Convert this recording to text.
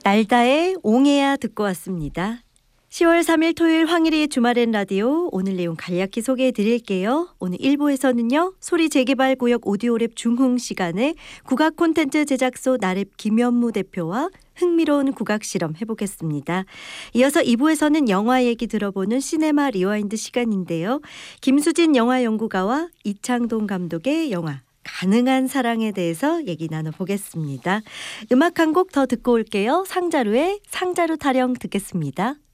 날다의 옹해야 듣고 왔습니다. 10월 3일 토요일 황일희의 주말엔 라디오, 오늘 내용 간략히 소개해 드릴게요. 오늘 1부에서는요. 소리 재개발 구역 오디오랩 중흥 시간에 국악 콘텐츠 제작소 나랩 김현무 대표와 흥미로운 국악 실험 해보겠습니다. 이어서 2부에서는 영화 얘기 들어보는 시네마 리와인드 시간인데요. 김수진 영화연구가와 이창동 감독의 영화 가능한 사랑에 대해서 얘기 나눠보겠습니다. 음악 한 곡 더 듣고 올게요. 상자루의 상자루 타령 듣겠습니다.